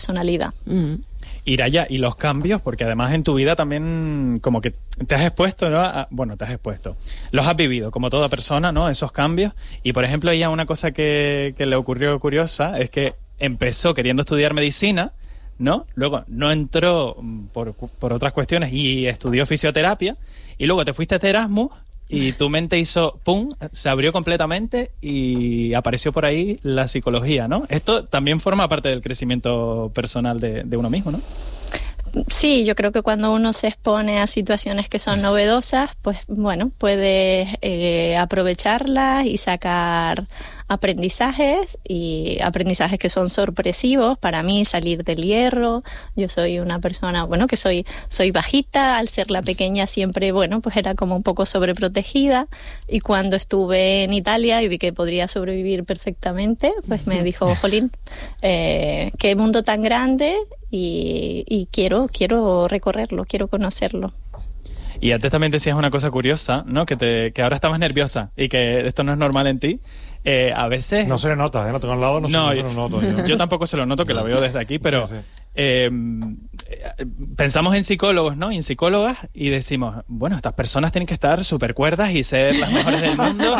personalidad. Iraya, y los cambios, porque además en tu vida también como que te has expuesto, ¿no? Te has expuesto. Los has vivido, como toda persona, ¿no? Esos cambios. Y, por ejemplo, ella una cosa que le ocurrió curiosa es que empezó queriendo estudiar medicina, ¿no? Luego no entró por otras cuestiones y estudió fisioterapia. Y luego te fuiste a Erasmus y tu mente hizo ¡pum! Se abrió completamente y apareció por ahí la psicología, ¿no? Esto también forma parte del crecimiento personal de uno mismo, ¿no? Sí, yo creo que cuando uno se expone a situaciones que son novedosas, pues bueno, puedes aprovecharlas y sacar aprendizajes que son sorpresivos. Para mí, salir del hierro. Yo soy una persona, bueno, que soy bajita. Al ser la pequeña siempre, bueno, pues era como un poco sobreprotegida. Y cuando estuve en Italia y vi que podría sobrevivir perfectamente, pues me dijo, jolín, qué mundo tan grande, y quiero recorrerlo, quiero conocerlo. Y antes también decías una cosa curiosa, ¿no? Que ahora estás más nerviosa y que esto no es normal en ti. A veces... No se le nota, ¿eh? No tengo al lado, no se lo noto. Yo tampoco se lo noto, que la veo desde aquí, pero... Sí. Pensamos en psicólogos, ¿no? Y en psicólogas, y decimos, bueno, estas personas tienen que estar súper cuerdas y ser las mejores del mundo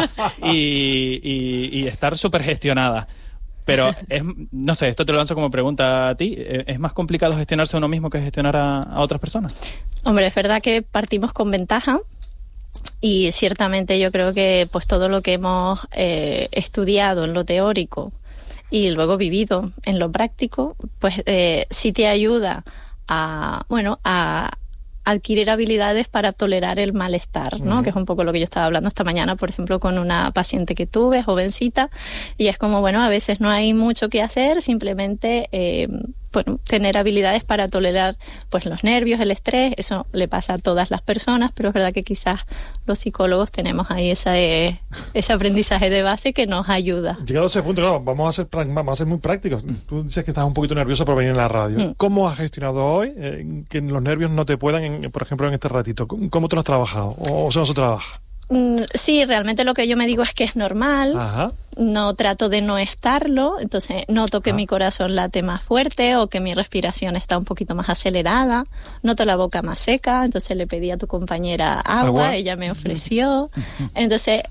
y estar súper gestionadas. Pero, no sé, esto te lo lanzo como pregunta a ti. ¿Es más complicado gestionarse a uno mismo que gestionar a otras personas? Hombre, es verdad que partimos con ventaja y ciertamente yo creo que pues todo lo que hemos estudiado en lo teórico y luego vivido en lo práctico, pues sí te ayuda a adquirir habilidades para tolerar el malestar, ¿no? Que es un poco lo que yo estaba hablando esta mañana, por ejemplo, con una paciente que tuve, jovencita, y es como, bueno, a veces no hay mucho que hacer, simplemente tener habilidades para tolerar pues los nervios, el estrés. Eso le pasa a todas las personas, pero es verdad que quizás los psicólogos tenemos ahí ese aprendizaje de base que nos ayuda. Llegado a ese punto, claro, vamos a ser muy prácticos. Tú dices que estás un poquito nerviosa por venir a la radio. ¿Cómo has gestionado hoy que los nervios no te puedan, por ejemplo, en este ratito? ¿Cómo te lo has trabajado? ¿O se no se trabaja? Sí, realmente lo que yo me digo es que es normal. Ajá. No trato de no estarlo, entonces noto que mi corazón late más fuerte o que mi respiración está un poquito más acelerada, noto la boca más seca, entonces le pedí a tu compañera agua, ella me ofreció. Entonces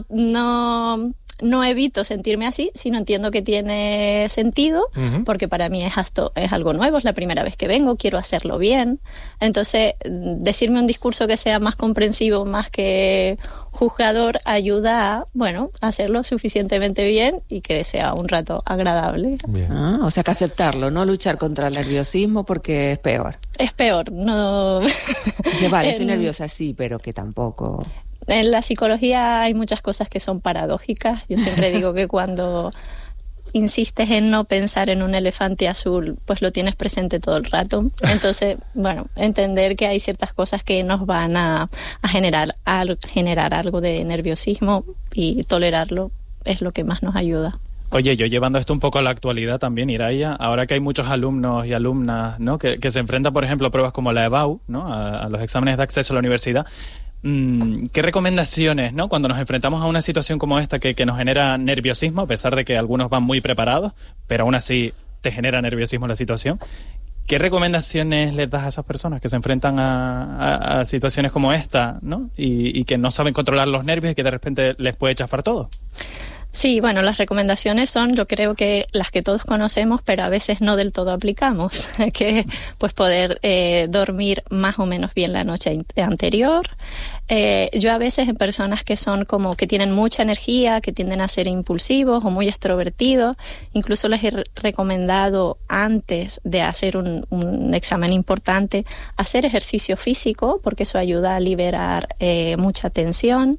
no evito sentirme así, sino entiendo que tiene sentido, porque para mí es algo nuevo, es la primera vez que vengo, quiero hacerlo bien. Entonces, decirme un discurso que sea más comprensivo, más que juzgador, ayuda a, hacerlo suficientemente bien y que sea un rato agradable. O sea que aceptarlo, no luchar contra el nerviosismo porque es peor. Es peor, no... Dice, vale, estoy nerviosa, sí, pero que tampoco... En la psicología hay muchas cosas que son paradójicas. Yo siempre digo que cuando insistes en no pensar en un elefante azul, pues lo tienes presente todo el rato. Entonces, entender que hay ciertas cosas que nos van a generar algo de nerviosismo y tolerarlo es lo que más nos ayuda. Oye, yo llevando esto un poco a la actualidad también, Iraya, ahora que hay muchos alumnos y alumnas, ¿no? que se enfrentan, por ejemplo, a pruebas como la EBAU, ¿no? a los exámenes de acceso a la universidad, ¿qué recomendaciones, ¿no? Cuando nos enfrentamos a una situación como esta que nos genera nerviosismo, a pesar de que algunos van muy preparados, pero aún así te genera nerviosismo la situación? ¿Qué recomendaciones les das a esas personas que se enfrentan a situaciones como esta, ¿no? Y que no saben controlar los nervios y que de repente les puede chafar todo? Sí, las recomendaciones son, yo creo que las que todos conocemos, pero a veces no del todo aplicamos, que pues poder dormir más o menos bien la noche anterior. Yo a veces en personas que son como que tienen mucha energía, que tienden a ser impulsivos o muy extrovertidos, incluso les he recomendado antes de hacer un examen importante, hacer ejercicio físico, porque eso ayuda a liberar mucha tensión.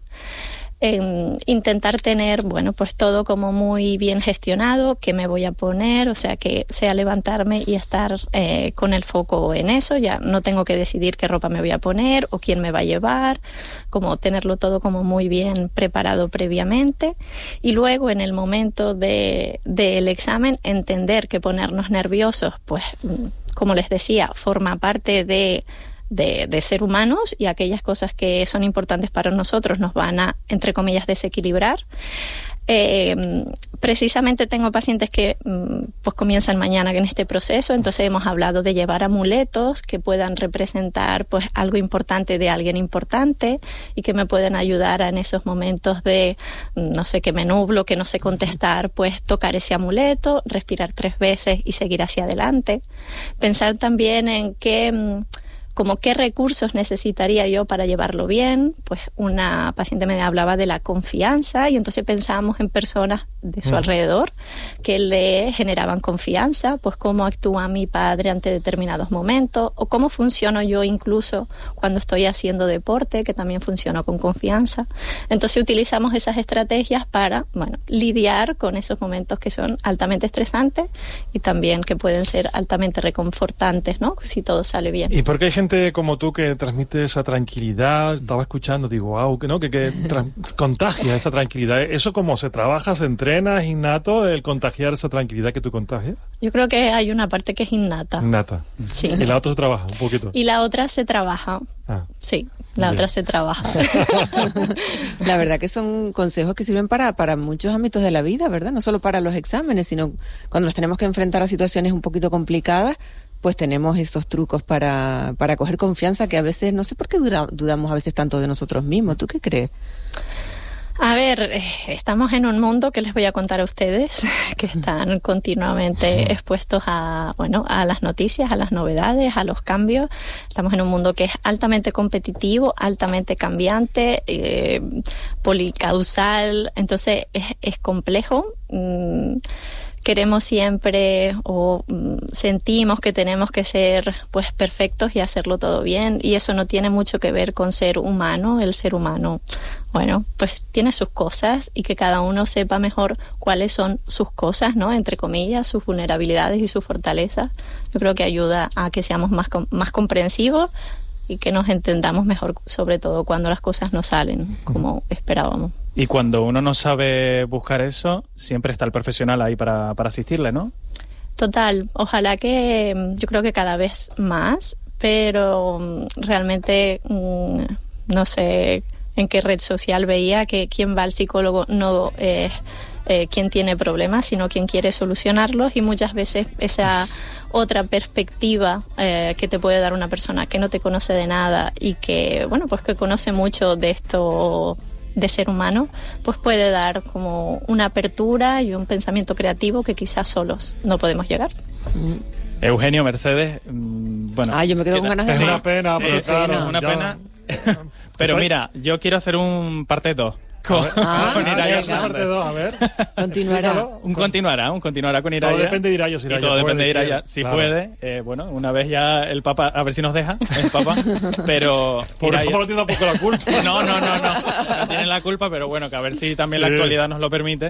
Intentar tener, pues todo como muy bien gestionado, qué me voy a poner, o sea, que sea levantarme y estar con el foco en eso, ya no tengo que decidir qué ropa me voy a poner o quién me va a llevar, como tenerlo todo como muy bien preparado previamente, y luego en el momento del examen entender que ponernos nerviosos, pues como les decía, forma parte de ser humanos, y aquellas cosas que son importantes para nosotros nos van a, entre comillas, desequilibrar. Precisamente tengo pacientes que pues comienzan mañana en este proceso, entonces hemos hablado de llevar amuletos que puedan representar pues algo importante de alguien importante y que me pueden ayudar en esos momentos de, no sé, que me nublo, que no sé contestar, pues tocar ese amuleto, respirar 3 veces y seguir hacia adelante. Pensar también en como qué recursos necesitaría yo para llevarlo bien. Pues una paciente me hablaba de la confianza y entonces pensábamos en personas de su alrededor que le generaban confianza, pues cómo actúa mi padre ante determinados momentos o cómo funciono yo incluso cuando estoy haciendo deporte, que también funciono con confianza. Entonces utilizamos esas estrategias para, bueno, lidiar con esos momentos que son altamente estresantes y también que pueden ser altamente reconfortantes, ¿no? Si todo sale bien. ¿Y por qué hay gente como tú que transmite esa tranquilidad? Estaba escuchando, digo, wow, ¿no? que contagia esa tranquilidad. ¿Eso cómo se trabaja, se entrena, es innato el contagiar esa tranquilidad que tú contagias? Yo creo que hay una parte que es innata. Innata. Sí. Y la otra se trabaja un poquito. Y la otra se trabaja. Sí, la otra se trabaja. La verdad que son consejos que sirven para muchos ámbitos de la vida, ¿verdad? No solo para los exámenes, sino cuando nos tenemos que enfrentar a situaciones un poquito complicadas, pues tenemos esos trucos para coger confianza que a veces, no sé por qué dudamos a veces tanto de nosotros mismos. ¿Tú qué crees? A ver, estamos en un mundo que les voy a contar a ustedes, que están continuamente expuestos a las noticias, a las novedades, a los cambios. Estamos en un mundo que es altamente competitivo, altamente cambiante, policausal, entonces es complejo. Queremos siempre o sentimos que tenemos que ser pues perfectos y hacerlo todo bien, y eso no tiene mucho que ver con ser humano. El ser humano, bueno, pues tiene sus cosas y que cada uno sepa mejor cuáles son sus cosas, ¿no? Entre comillas, sus vulnerabilidades y sus fortalezas. Yo creo que ayuda a que seamos más comprensivos y que nos entendamos mejor, sobre todo cuando las cosas no salen como esperábamos. Y cuando uno no sabe buscar eso, siempre está el profesional ahí para asistirle, ¿no? Total. Ojalá que, yo creo que cada vez más, pero realmente no sé en qué red social veía que quien va al psicólogo no es quien tiene problemas, sino quien quiere solucionarlos, y muchas veces esa otra perspectiva que te puede dar una persona que no te conoce de nada y que, bueno, pues que conoce mucho de esto de ser humano, pues puede dar como una apertura y un pensamiento creativo que quizás solos no podemos llegar. Eugenio, Mercedes, bueno... yo me quedo con ganas de... Es una pena, pero claro... Una pena. Pero mira, yo quiero hacer un parte 2. Con Iraya Hernández. Parte 2, a ver. Continuará. Continuará con Iraya. Todo depende de Iraya. Si y todo depende de Iraya. Si claro. puede, bueno, una vez ya el Papa, a ver si nos deja, el Papa, pero... Por el Papa no tiene tampoco la culpa. No tienen la culpa, pero bueno, que a ver si también la actualidad nos lo permite.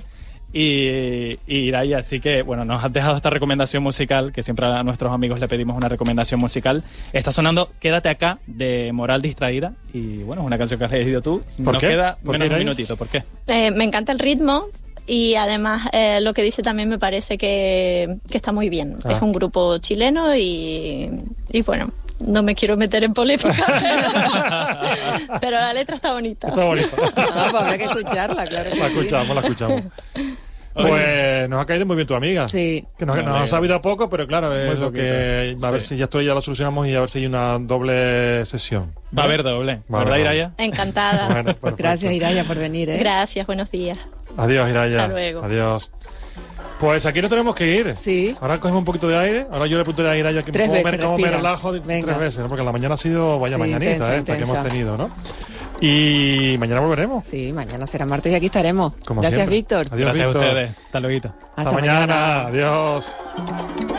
Y Iraya, así que bueno, nos has dejado esta recomendación musical, que siempre a nuestros amigos le pedimos una recomendación musical. Está sonando Quédate acá, de Moral Distraída, y bueno, es una canción que has elegido tú. Nos queda menos de un minutito. ¿Por qué? Me encanta el ritmo y además lo que dice también me parece que está muy bien. Es un grupo chileno y bueno, no me quiero meter en polémica, pero la letra está bonita. Está bonita. Habrá que escucharla, claro. La escuchamos. Pues nos ha caído muy bien tu amiga. Sí. Que nos ha sabido a poco, pero claro, es muy lo que... A ver si ya lo solucionamos y a ver si hay una doble sesión. Va a haber doble, ¿verdad, Iraya? Encantada. Bueno, gracias, Iraya, por venir. Gracias, buenos días. Adiós, Iraya. Hasta luego. Adiós. Pues aquí nos tenemos que ir. Sí. Ahora cogemos un poquito de aire. Ahora yo le pregunto a Iraya que cómo me relajo 3 veces, ¿no? Porque la mañana ha sido mañanita, esta que hemos tenido, ¿no? Y mañana volveremos. Sí, mañana será martes y aquí estaremos. Como gracias, siempre. Víctor. Adiós, Gracias Víctor. a ustedes. Hasta luego. Hasta mañana. Adiós.